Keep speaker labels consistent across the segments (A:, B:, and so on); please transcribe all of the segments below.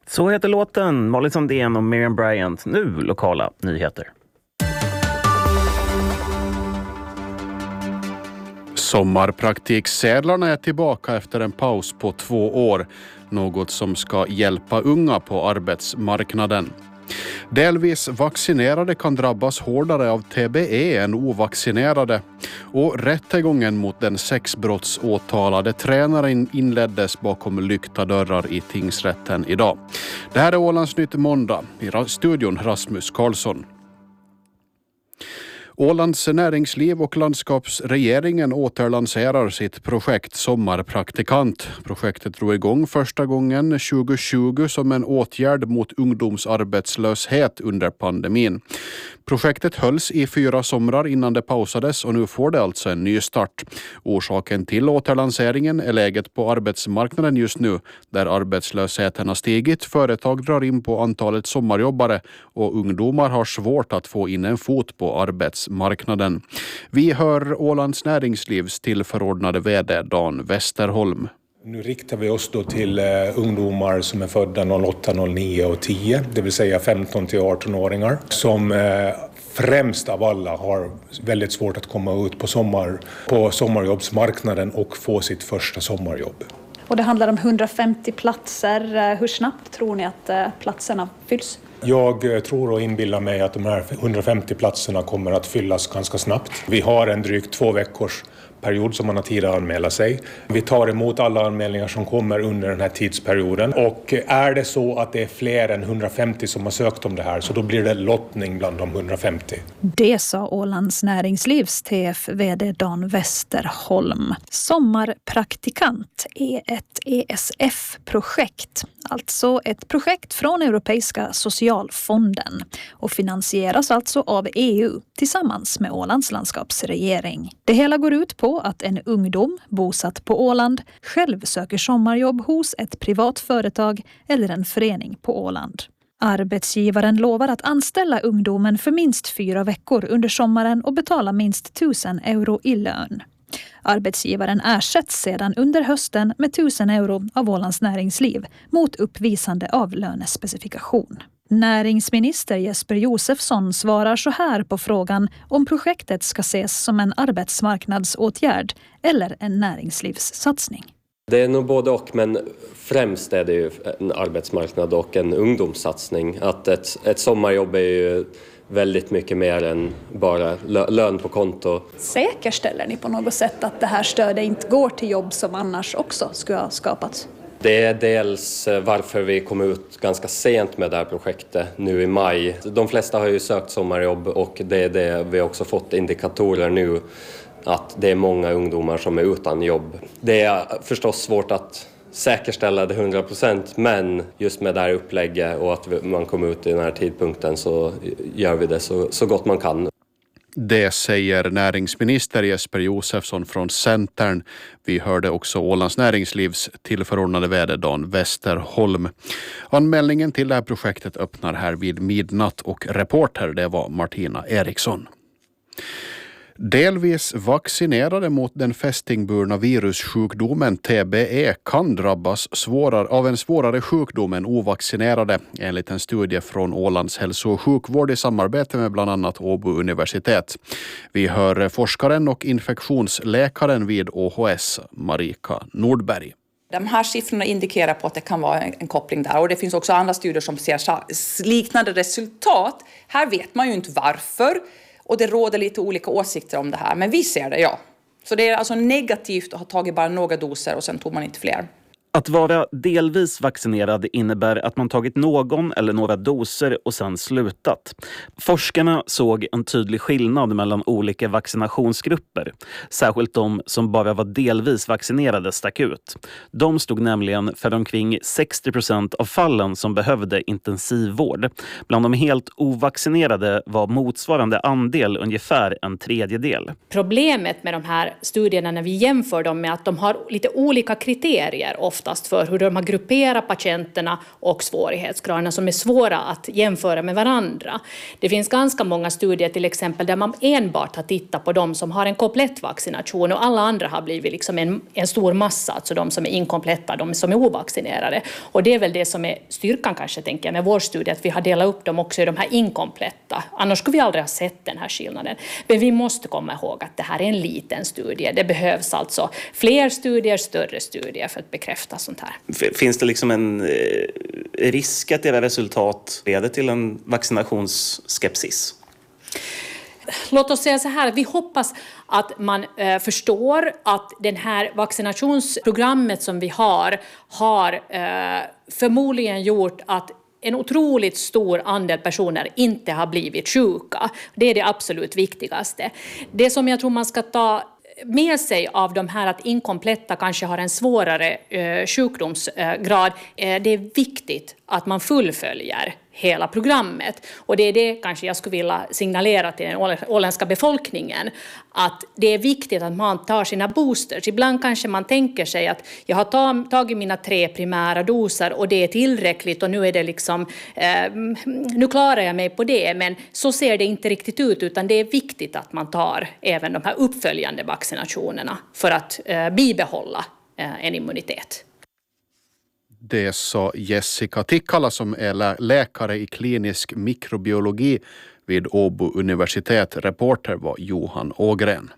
A: Så heter låten. Molly Sandén och Miriam Bryant. Nu lokala nyheter.
B: Sommarpraktiksedlarna är tillbaka efter en paus på 2 år. Något som ska hjälpa unga på arbetsmarknaden. Delvis vaccinerade kan drabbas hårdare av TBE än ovaccinerade. Och rättegången mot den sexbrottsåtalade tränaren inleddes bakom lyckta dörrar i tingsrätten idag. Det här är Ålandsnytt måndag. I studion Rasmus Karlsson. Ålands näringsliv och landskapsregeringen återlanserar sitt projekt Sommarpraktikant. Projektet drog igång första gången 2020 som en åtgärd mot ungdomsarbetslöshet under pandemin. Projektet hölls i 4 somrar innan det pausades och nu får det alltså en ny start. Orsaken till återlanseringen är läget på arbetsmarknaden just nu där arbetslösheten har stigit, företag drar in på antalet sommarjobbare och ungdomar har svårt att få in en fot på arbetsmarknaden. Vi hör Ålands näringslivs tillförordnade vd Dan Westerholm.
C: Nu riktar vi oss då till ungdomar som är födda 08, 09 och 10, det vill säga 15 till 18-åringar som främst av alla har väldigt svårt att komma ut på sommarjobbsmarknaden och få sitt första sommarjobb.
D: Och det handlar om 150 platser. Hur snabbt tror ni att platserna fylls?
C: Jag tror och inbillar mig att de här 150 platserna kommer att fyllas ganska snabbt. Vi har en drygt 2 veckors period som man har tid att anmäla sig. Vi tar emot alla anmälningar som kommer under den här tidsperioden. Och är det så att det är fler än 150 som har sökt om det här så då blir det lottning bland de 150.
D: Det sa Ålands näringslivs TF-vd Dan Westerholm. Sommarpraktikant är ett ESF-projekt. Alltså ett projekt från Europeiska socialfonden och finansieras alltså av EU tillsammans med Ålands landskapsregering. Det hela går ut på att en ungdom bosatt på Åland själv söker sommarjobb hos ett privat företag eller en förening på Åland. Arbetsgivaren lovar att anställa ungdomen för minst 4 veckor under sommaren och betala minst 1000 euro i lön. Arbetsgivaren ersätts sedan under hösten med 1000 euro av Ålands näringsliv mot uppvisande av lönespecifikation. Näringsminister Jesper Josefsson svarar så här på frågan om projektet ska ses som en arbetsmarknadsåtgärd eller en näringslivssatsning.
E: Det är nog både och, men främst är det ju en arbetsmarknad och en ungdomssatsning. Att ett sommarjobb är ju väldigt mycket mer än bara lön på konto.
D: Säkerställer ni på något sätt att det här stödet inte går till jobb som annars också skulle ha skapats?
E: Det är dels varför vi kom ut ganska sent med det här projektet nu i maj. De flesta har ju sökt sommarjobb och det är det vi också fått indikatorer nu att det är många ungdomar som är utan jobb. Det är förstås svårt att säkerställa det 100%, men just med det här upplägget och att man kom ut i den här tidpunkten så gör vi det så gott man kan.
B: Det säger näringsminister Jesper Josefsson från Centern. Vi hörde också Ålands näringslivs tillförordnade vd Dan Westerholm. Anmälningen till det här projektet öppnar här vid midnatt och reporter det var Martina Eriksson. Delvis vaccinerade mot den fästingburna virussjukdomen TBE kan drabbas av en svårare sjukdom än ovaccinerade enligt en studie från Ålands hälso- och sjukvård i samarbete med bland annat Åbo universitet. Vi hör forskaren och infektionsläkaren vid ÅHS, Marika Nordberg.
F: De här siffrorna indikerar på att det kan vara en koppling där, och det finns också andra studier som ser liknande resultat. Här vet man ju inte varför. Och det råder lite olika åsikter om det här. Men vi ser det, ja. Så det är alltså negativt att ha tagit bara några doser och sen tog man inte fler.
A: Att vara delvis vaccinerad innebär att man tagit någon eller några doser och sen slutat. Forskarna såg en tydlig skillnad mellan olika vaccinationsgrupper. Särskilt de som bara var delvis vaccinerade stack ut. De stod nämligen för omkring 60% av fallen som behövde intensivvård. Bland de helt ovaccinerade var motsvarande andel ungefär 1/3.
G: Problemet med de här studierna när vi jämför dem med att de har lite olika kriterier ofta. oftast för hur de har grupperat patienterna och svårighetsgraderna som är svåra att jämföra med varandra. Det finns ganska många studier till exempel där man enbart har tittat på de som har en komplett vaccination och alla andra har blivit liksom en stor massa, alltså de som är inkompletta, de som är ovaccinerade. Och det är väl det som är styrkan kanske, tänker jag, med vår studie, att vi har delat upp dem också i de här inkompletta. Annars skulle vi aldrig ha sett den här skillnaden. Men vi måste komma ihåg att det här är en liten studie. Det behövs alltså fler studier, större studier för att bekräfta sånt här.
A: Finns det liksom en risk att era resultat leder till en vaccinationsskepsis?
G: Låt oss säga så här, vi hoppas att man förstår att det här vaccinationsprogrammet som vi har förmodligen gjort att en otroligt stor andel personer inte har blivit sjuka. Det är det absolut viktigaste. Det som jag tror man ska ta med sig av de här att inkompletta kanske har en svårare sjukdomsgrad, det är viktigt att man fullföljer hela programmet. Och det är det kanske jag skulle vilja signalera till den åländska befolkningen, att det är viktigt att man tar sina boosters. Ibland kanske man tänker sig att jag har tagit mina 3 primära doser och det är tillräckligt och nu är det liksom, nu klarar jag mig på det. Men så ser det inte riktigt ut, utan det är viktigt att man tar även de här uppföljande vaccinationerna för att bibehålla en immunitet.
B: Det sa Jessica Tikkala som är läkare i klinisk mikrobiologi vid Åbo universitet. Reporter var Johan Ågren.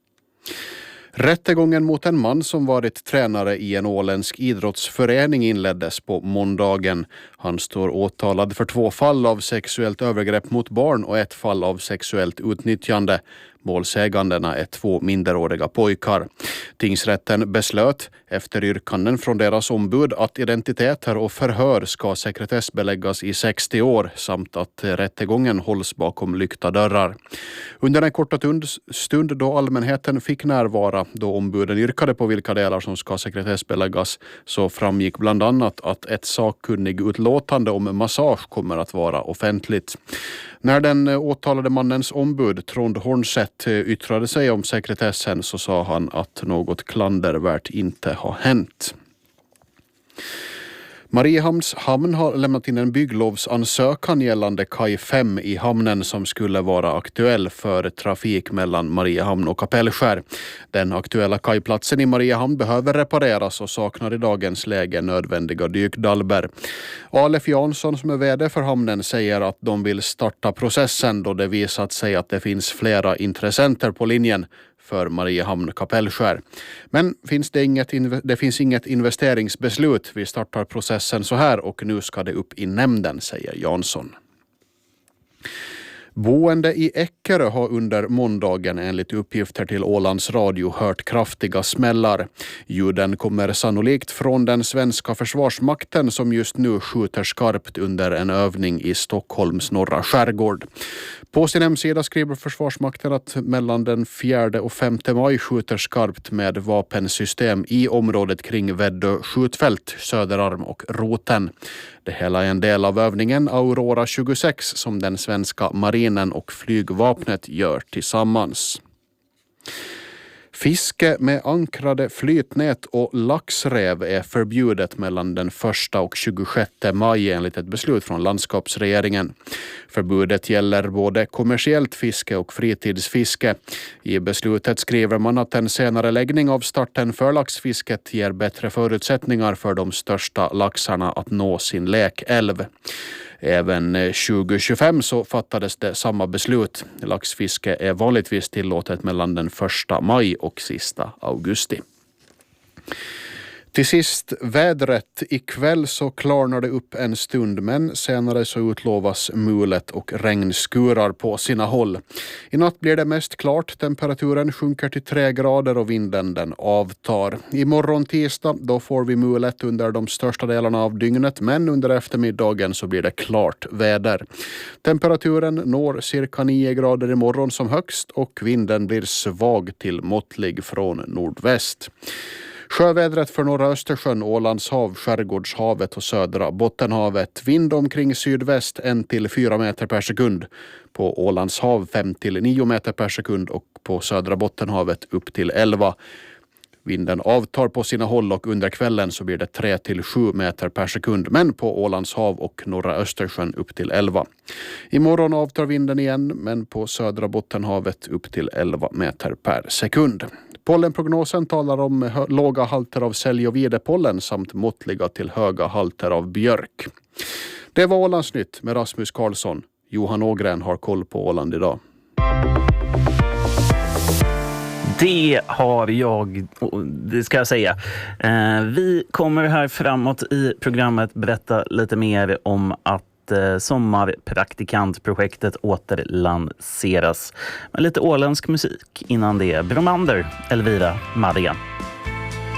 B: Rättegången mot en man som varit tränare i en åländsk idrottsförening inleddes på måndagen. Han står åtalad för 2 fall av sexuellt övergrepp mot barn och 1 fall av sexuellt utnyttjande. Målsägandena är 2 minderåriga pojkar. Tingsrätten beslöt efter yrkanden från deras ombud att identiteter och förhör ska sekretessbeläggas i 60 år samt att rättegången hålls bakom lyckta dörrar. Under en korta stund då allmänheten fick närvara då ombuden yrkade på vilka delar som ska sekretessbeläggas så framgick bland annat att ett sakkunnig utlåtande om massage kommer att vara offentligt. När den åtalade mannens ombud Trond Hornset yttrade sig om sekretessen så sa han att något klandervärt inte har hänt. Mariehamns hamn har lämnat in en bygglovsansökan gällande kaj 5 i hamnen som skulle vara aktuell för trafik mellan Mariehamn och Kapellskär. Den aktuella kajplatsen i Mariehamn behöver repareras och saknar i dagens läge nödvändiga dykdalber. Alef Jansson som är vd för hamnen säger att de vill starta processen då det visat sig att det finns flera intressenter på linjen för Mariehamn Kapellskär. Men det finns inget investeringsbeslut. Vi startar processen så här och nu ska det upp i nämnden, säger Jansson. Boende i Eckerö har under måndagen enligt uppgifter till Ålands Radio hört kraftiga smällar. Ljuden kommer sannolikt från den svenska försvarsmakten som just nu skjuter skarpt under en övning i Stockholms norra skärgård. På sin hemsida skriver Försvarsmakten att mellan den 4 och 5 maj skjuter skarpt med vapensystem i området kring Väddö skjutfält, Söderarm och Roten. Det hela är en del av övningen Aurora 26 som den svenska marinen och flygvapnet gör tillsammans. Fiske med ankrade flytnät och laxräv är förbjudet mellan den 1 och 26 maj enligt ett beslut från landskapsregeringen. Förbudet gäller både kommersiellt fiske och fritidsfiske. I beslutet skriver man att en senare läggning av starten för laxfisket ger bättre förutsättningar för de största laxarna att nå sin läkälv. Även 2025 så fattades det samma beslut. Laxfiske är vanligtvis tillåtet mellan den 1 maj och sista augusti. Till sist vädret. Ikväll så klarnar det upp en stund men senare så utlovas mulet och regnskurar på sina håll. I natt blir det mest klart. Temperaturen sjunker till 3 grader och vinden den avtar. Imorgon tisdag då får vi mulet under de största delarna av dygnet men under eftermiddagen så blir det klart väder. Temperaturen når cirka 9 grader imorgon som högst och vinden blir svag till måttlig från nordväst. Sjövädret för norra Östersjön, Ålands hav, Skärgårdshavet och södra Bottenhavet. Vind omkring sydväst 1-4 meter per sekund. På Ålands hav 5-9 meter per sekund och på södra Bottenhavet upp till 11. Vinden avtar på sina håll och under kvällen så blir det 3-7 meter per sekund, men på Ålands hav och norra Östersjön upp till 11. Imorgon avtar vinden igen, men på södra Bottenhavet upp till 11 meter per sekund. Pollenprognosen talar om låga halter av sälj- och videpollen samt måttliga till höga halter av björk. Det var Ålandsnytt med Rasmus Karlsson. Johan Ågren har koll på Åland idag.
A: Det har jag, det ska jag säga. Vi kommer här framåt i programmet berätta lite mer om att sommarpraktikantprojektet återlanseras med lite åländsk musik innan det. Bromander, Elvira Madigan.